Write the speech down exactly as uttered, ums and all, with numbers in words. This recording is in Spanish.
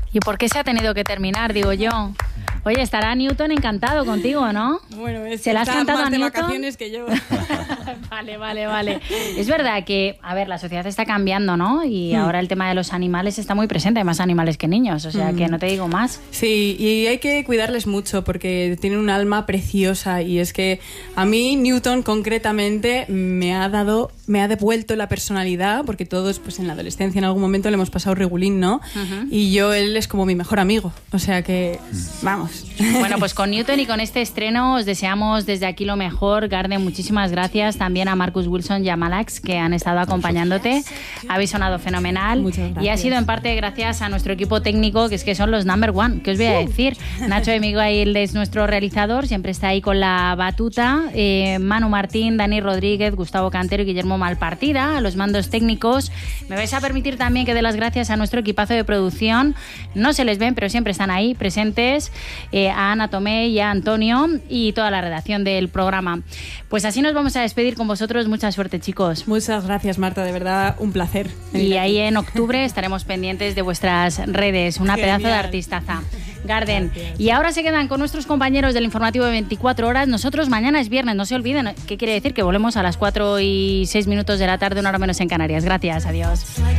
¿Y por qué se ha tenido que terminar, digo yo? Oye, estará Newton encantado contigo, ¿no? Bueno, es ¿Se la has cantado más a de Newton? vacaciones que yo. Vale, vale, vale. Es verdad que, a ver, la sociedad está cambiando, ¿no? Y Hmm. ahora el tema de los animales está muy presente. Hay más animales que niños, o sea Hmm. que no te digo más. Sí, y hay que cuidarles mucho porque tienen un alma preciosa y es que a mí Newton concretamente me ha dado, me ha devuelto la personalidad porque todos pues en la adolescencia en algún momento le hemos pasado regulín, ¿no? Ujú. Y yo, él es como mi mejor amigo, o sea que vamos. Bueno, pues con Newton y con este estreno os deseamos desde aquí lo mejor. Garden, muchísimas gracias. También a Marcus Wilson y a Malax, que han estado acompañándote. Habéis sonado fenomenal. Muchas gracias. Y ha sido en parte gracias a nuestro equipo técnico, que es que son los number one. ¿Qué os voy a decir? Nacho de Miguel es nuestro realizador, siempre está ahí con la batuta. Eh, Manu Martín, Dani Rodríguez, Gustavo Cantero y Guillermo Malpartida, a los mandos técnicos. Me vais a permitir también que dé las gracias a nuestro equipazo de producción. No se les ven, pero siempre están ahí presentes. Eh, a Ana Tomé y a Antonio y toda la redacción del programa. Pues así nos vamos a despedir con vosotros. Mucha suerte, chicos. Muchas gracias, Marta, de verdad un placer. Y ahí en octubre estaremos pendientes de vuestras redes. Una Genial. pedazo de artistaza. Garden. Y ahora se quedan con nuestros compañeros del informativo de veinticuatro horas. Nosotros mañana es viernes, no se olviden. ¿Qué quiere decir? Que volvemos a las cuatro y seis minutos de la tarde, una hora menos en Canarias. Gracias, adiós.